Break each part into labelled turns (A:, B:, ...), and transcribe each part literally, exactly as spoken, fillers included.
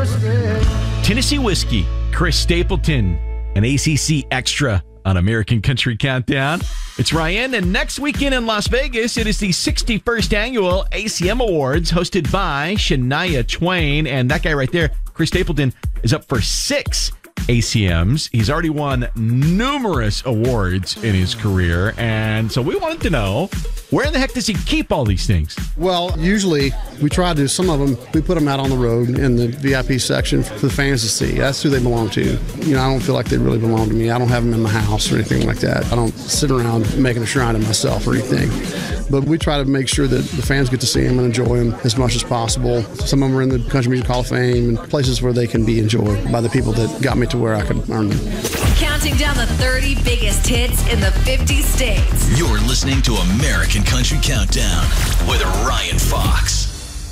A: Tennessee Whiskey, Chris Stapleton, and A C C Extra on American Country Countdown. It's Ryan, and next weekend in Las Vegas, it is the sixty-first annual A C M Awards hosted by Shania Twain. And that guy right there, Chris Stapleton, is up for six A C Ms. He's already won numerous awards in his career. And so we wanted to know, where in the heck does he keep all these things?
B: Well, usually we try to, some of them, we put them out on the road in the V I P section for the fans to see. That's who they belong to. You know, I don't feel like they really belong to me. I don't have them in my house or anything like that. I don't sit around making a shrine to myself or anything. But we try to make sure that the fans get to see them and enjoy them as much as possible. Some of them are in the Country Music Hall of Fame and places where they can be enjoyed by the people that got me to where I could earn them.
C: Counting down the thirty biggest hits in the fifty states.
D: You're listening to American Country Countdown with Ryan Fox.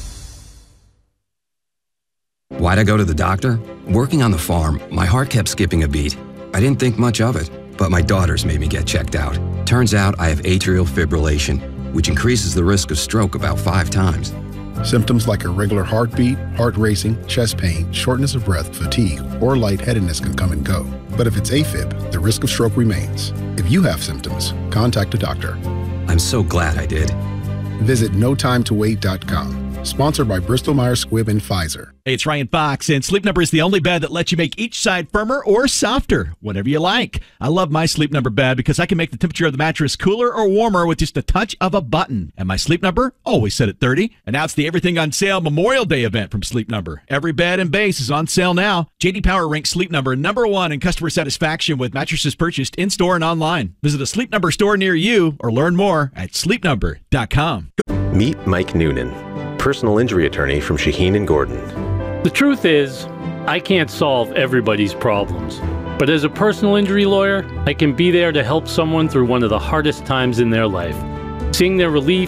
E: Why'd I go to the doctor? Working on the farm, my heart kept skipping a beat. I didn't think much of it, but my daughters made me get checked out. Turns out I have atrial fibrillation, which increases the risk of stroke about five times.
F: Symptoms like irregular heartbeat, heart racing, chest pain, shortness of breath, fatigue, or lightheadedness can come and go. But if it's AFib, the risk of stroke remains. If you have symptoms, contact a doctor.
E: I'm so glad I did.
F: Visit no time to wait dot com. Sponsored by Bristol-Myers Squibb and Pfizer.
A: Hey, it's Ryan Fox, and Sleep Number is the only bed that lets you make each side firmer or softer, whatever you like. I love my Sleep Number bed because I can make the temperature of the mattress cooler or warmer with just a touch of a button. And my Sleep Number, always set at thirty. And now it's the Everything on Sale Memorial Day event from Sleep Number. Every bed and base is on sale now. J D Power ranks Sleep Number number one in customer satisfaction with mattresses purchased in-store and online. Visit a Sleep Number store near you or learn more at sleep number dot com.
G: Meet Mike Noonan, personal injury attorney from Shaheen and Gordon.
H: The truth is, I can't solve everybody's problems. But as a personal injury lawyer, I can be there to help someone through one of the hardest times in their life. Seeing their relief